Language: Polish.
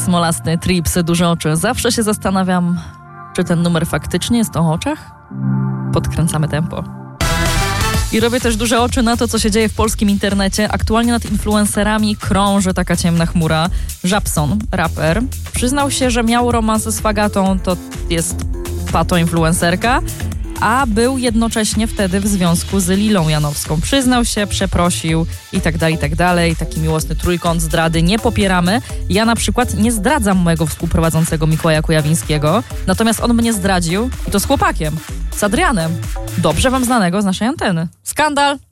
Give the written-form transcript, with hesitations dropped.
Smolasty, Trips, Duże oczy. Zawsze się zastanawiam, czy ten numer faktycznie jest o oczach? Podkręcamy tempo. I robię też duże oczy na to, co się dzieje w polskim internecie. Aktualnie nad influencerami krąży taka ciemna chmura. Żabson, raper, przyznał się, że miał romansy z Fagatą, to jest pato-influencerka, a był jednocześnie wtedy w związku z Lilą Janowską. Przyznał się, przeprosił i tak dalej. Taki miłosny trójkąt zdrady nie popieramy. Ja na przykład nie zdradzam mojego współprowadzącego Mikołaja Kujawińskiego, natomiast on mnie zdradził i to z chłopakiem, z Adrianem, dobrze wam znanego z naszej anteny. Skandal!